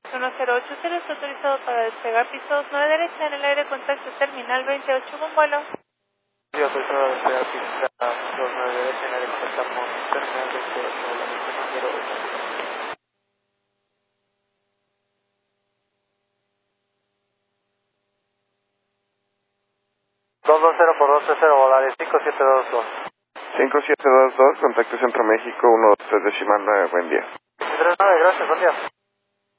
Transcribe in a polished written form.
1080 está autorizado para despegar piso 9 derecha en el aire contacto terminal 28 con vuelo. Sí, autorizado para despegar pista 29 derecha en el aire contacto terminal 28 con vuelo. 220 por 230, Volaris 5722. 5722, contacto Centro México, 123 decimal 9, buen día. 39, gracias, buen día.